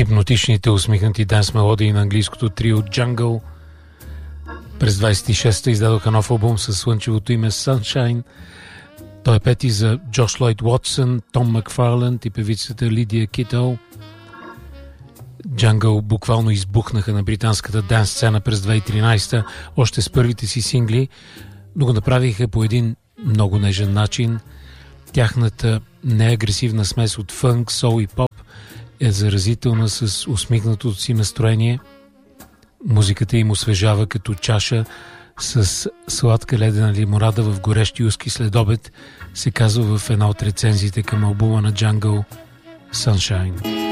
хипнотичните усмихнати данс мелодии на английското трио Jungle. През 26-та издадоха нов албум със слънчевото име Sunshine. Той е пети за Джош Лойд Уотсън, Том Макфарланд и певицата Лидия Китъл. Jungle буквално избухнаха на британската данс сцена през 2013-та, още с първите си сингли, но го направиха по един много нежен начин. Тяхната неагресивна смес от фънк, сол и поп е заразителна с усмихнатото си настроение. Музиката им освежава като чаша с сладка ледена лимонада в горещ юлски следобед, се казва в една от рецензиите към албума на Jungle Sunshine.